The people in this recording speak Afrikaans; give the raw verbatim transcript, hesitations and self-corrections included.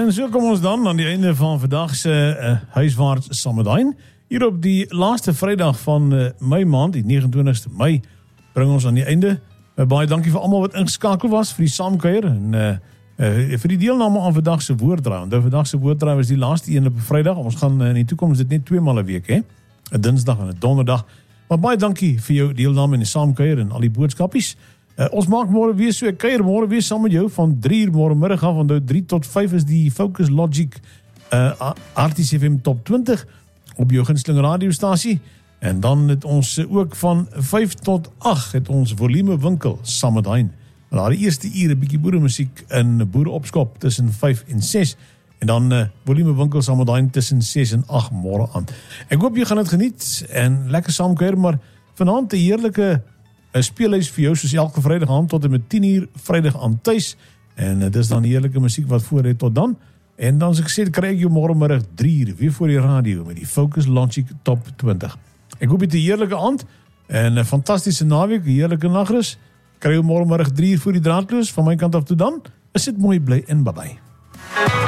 En so kom ons dan aan die einde van vandag se uh, huiswaarts Samedain. Hier op die laaste Vrydag van uh, Mei maand, die negenentwintigste Mei, bring ons aan die einde. Uh, baie dankie vir almal wat ingeskakel was vir die saamkuier en uh, uh, vir die deelname aan vandag se woorddraai. Onthou vandag se woorddraai was die laaste een op 'n Vrydag. Ons gaan uh, in die toekoms dit net twee maal 'n week, hè. 'n Dinsdag en 'n Donderdag. Maar baie dankie vir jou deelname in die saamkuier en al die boodskapies. Uh, ons maak môre weer so 'n kuier môre weer saam met jou van drie uur môre middag af. Onthou drie tot vyf is die Focus Logic uh, R T C F M Top twintig op jou gunsteling radiostasie. En dan het ons ook van vyf tot agt het ons volume winkel Samedain. Daar die eerste uur 'n bietjie boeremusiek in boereopskop tussen vyf en ses. En dan uh, volume winkel Samedain tussen ses en agt môre aan. Ek hoop jy gaan dit geniet en lekker saamkuier, maar vanaand 'n heerlike 'n speellys vir jou soos elke Vrydag aand tot en met tien uur Vrydag aan tuis. En uh, dis dan die heerlike musiek wat voor het tot dan. En dan as ek sê, kry ek jou môre middag drie uur weer voor die radio met die Focus Logic Top twintig. Ek hoop jy 'n heerlike aand en 'n fantastiese naweek, 'n heerlike nagrus. Kry jou môre middag drie uur voor die draadloos van my kant af toe dan. Is dit mooi bly en bye bye.